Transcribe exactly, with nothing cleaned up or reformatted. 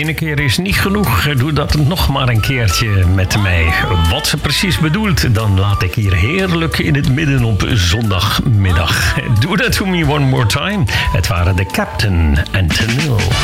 ene keer is niet genoeg. Doe dat nog maar een keertje met mij. Wat ze precies bedoelt, dan laat ik hier heerlijk in het midden op zondagmiddag. Do that to me one more time. Het waren de Captain en Tenille.